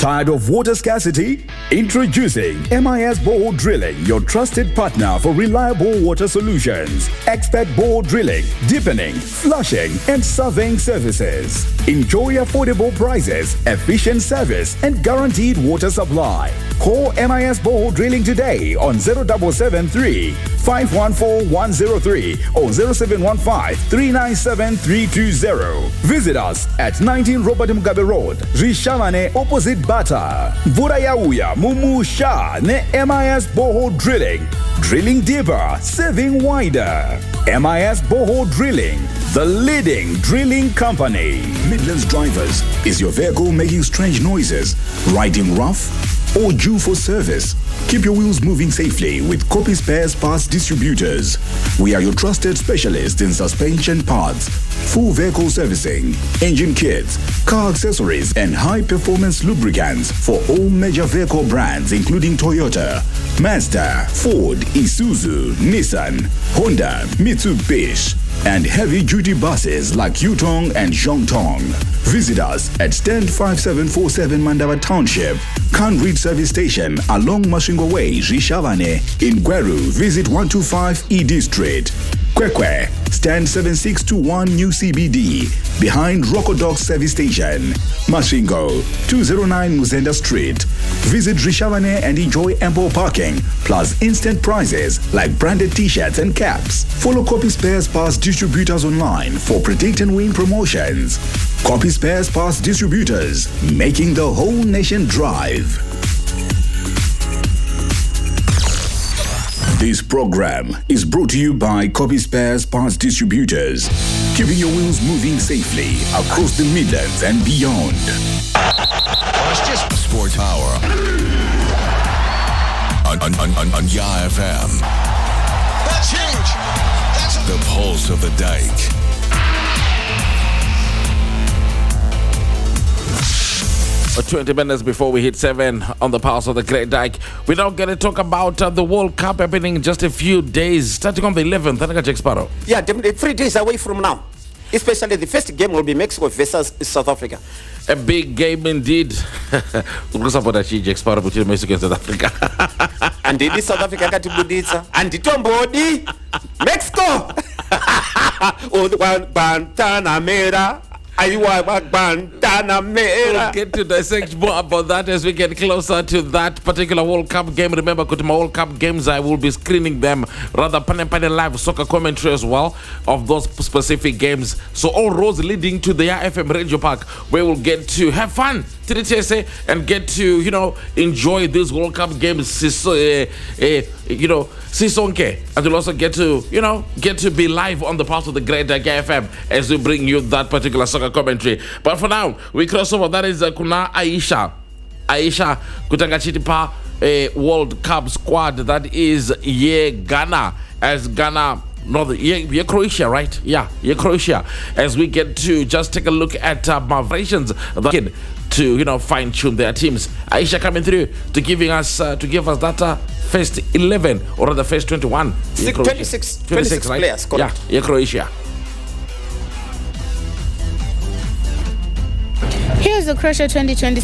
Tired of water scarcity? Introducing MIS Borehole Drilling, your trusted partner for reliable water solutions. Expert borehole drilling, deepening, flushing, and surveying services. Enjoy affordable prices, efficient service, and guaranteed water supply. Call MIS Borehole Drilling today on 0773 514 103 or 0715 397 320. Visit us at 19 Robert Mugabe Road, Rishavane, opposite Bata. Vurayauya Mumusha ne MIS Borehole Drilling. Drilling deeper, saving wider. MIS Borehole Drilling, the leading drilling company. Midlands Drivers, is your vehicle making strange noises, riding rough, or due for service? Keep your wheels moving safely with Copy Spares Parts Distributors. We are your trusted specialist in suspension parts, full vehicle servicing, engine kits, car accessories, and high-performance lubricants for all major vehicle brands including Toyota, Mazda, Ford, Isuzu, Nissan, Honda, Mitsubishi, and heavy-duty buses like Yutong and Zhongtong. Visit us at Stand 5747 Mandava Township, Kanrit Service Station along Mashingo Way, Rishavane. In Gweru, visit 125 ED Street. Kwekwe, Stand 7621 New CBD, behind Rocodog Service Station. Mashingo, 209 Muzenda Street. Visit Rishavane and enjoy ample parking, plus instant prizes like branded t-shirts and caps. Follow Copy Spares Parts Distributors online for Predict and Win promotions. Copy Spares Parts Distributors, making the whole nation drive. This program is brought to you by Copy Spares Parts Distributors, keeping your wheels moving safely across the Midlands and beyond. It's just Sports Power on YA FM. That's huge. That's The pulse of the dike. 20 minutes before we hit 7 on the pulse of the Great Dyke, we're now going to talk about the World Cup happening in just a few days, starting on the 11th. I think Jack Sparrow. Yeah, definitely 3 days away from now. Especially the first game will be Mexico versus South Africa. A big game indeed. Jack Sparrow between Mexico and South Africa. And it is South Africa katibuditsa. And Tombodi Mexico. Oh, the one Guantanamera. We'll get to dissect more about that as we get closer to that particular World Cup game. Remember, Kutima World Cup games, I will be screening them, rather Panepane live soccer commentary as well of those specific games. So all roads leading to the FM Radio Park, where we'll get to have fun and get to, enjoy these World Cup games, Sisonke, and you'll also get to be live on the pulse of the Great Dyke FM as we bring you that particular soccer commentary. But for now, we cross over. That is Kuna Aisha Kutanga Chitipa World Cup squad. That is Ghana, as Ghana. No, you're Croatia, right? Yeah, you're Croatia. As we get to just take a look at Mavrations to fine tune their teams. Aisha coming through to give us that first 11 or the first 21. 26 right? Players, correct? Yeah, Croatia. Here's the Croatia 2020